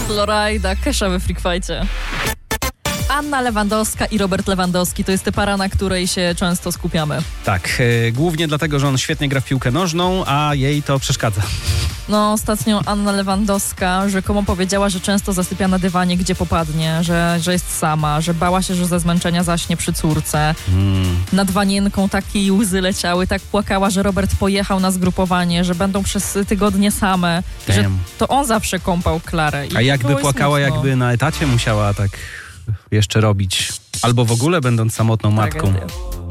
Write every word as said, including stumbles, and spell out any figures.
Florida, Kesha we Freakfightie. Anna Lewandowska i Robert Lewandowski to jest ta para, na której się często skupiamy. Tak, yy, głównie dlatego, że on świetnie gra w piłkę nożną, a jej to przeszkadza. No, ostatnio Anna Lewandowska rzekomo powiedziała, że często zasypia na dywanie, gdzie popadnie, że, że jest sama, że bała się, że ze zmęczenia zaśnie przy córce. Hmm. Nad Wanienką takie łzy leciały, tak płakała, że Robert pojechał na zgrupowanie, że będą przez tygodnie same, Damn. że to on zawsze kąpał Klarę. I a jakby płakała, smutno. Jakby na etacie musiała tak jeszcze robić, albo w ogóle będąc samotną matką. Tragedia.